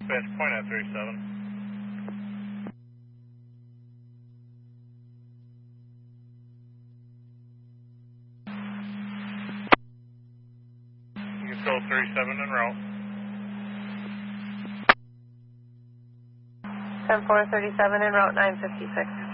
Dispatch point at 37. You can fill 37 en route. 10-4, 37 en route 956.